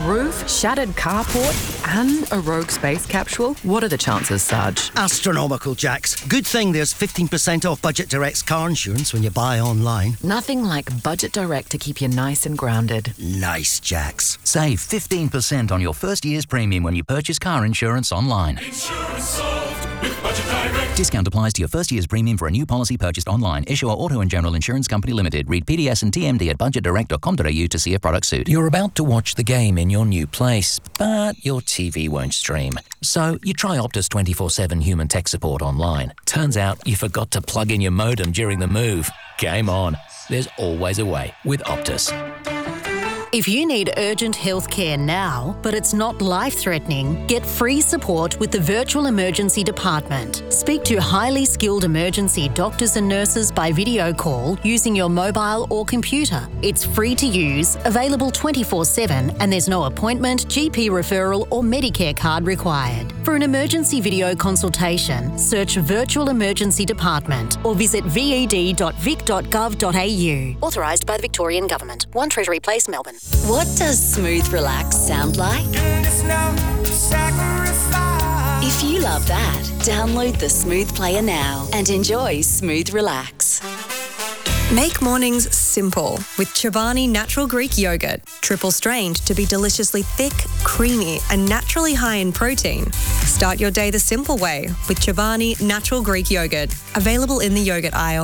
roof, shattered carport, and a rogue space capsule? What are the chances, Sarge? Astronomical, Jax. Good thing there's 15% off Budget Direct's car insurance when you buy online. Nothing like Budget Direct to keep you nice and grounded. Nice, Jax. Save 15% on your first year's premium when you purchase car insurance online. Insurance solved with Budget Direct. Discount applies to your first year's premium for a new policy purchased online. Issuer Auto and General Insurance Company Limited. Read PDS and TMD at budgetdirect.com.au to see if products suit. You're about to watch the game in your new place, but your TV won't stream. So you try Optus 24/7 human tech support online. Turns out you forgot to plug in your modem during the move. Game on. There's always a way with Optus. If you need urgent health care now, but it's not life-threatening, get free support with the Virtual Emergency Department. Speak to highly skilled emergency doctors and nurses by video call using your mobile or computer. It's free to use, available 24/7, and there's no appointment, GP referral or Medicare card required. For an emergency video consultation, search Virtual Emergency Department or visit ved.vic.gov.au. Authorised by the Victorian Government. 1 Treasury Place, Melbourne. What does smooth relax sound like? If you love that, download the Smooth Player now and enjoy Smooth Relax. Make mornings simple with Chobani Natural Greek Yogurt. Triple strained to be deliciously thick, creamy and naturally high in protein. Start your day the simple way with Chobani Natural Greek Yogurt. Available in the yogurt aisle.